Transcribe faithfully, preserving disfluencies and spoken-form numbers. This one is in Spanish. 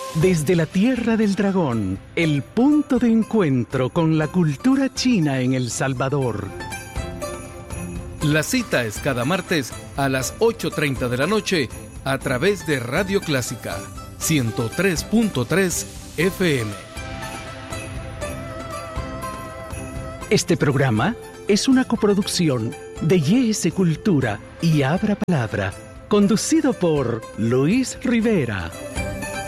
Desde la Tierra del Dragón, el punto de encuentro con la cultura china en El Salvador. La cita es cada martes a las ocho treinta de la noche a través de Radio Clásica ciento tres punto tres F M. Este programa es una coproducción de Y S Cultura y Abra Palabra, conducido por Luis Rivera.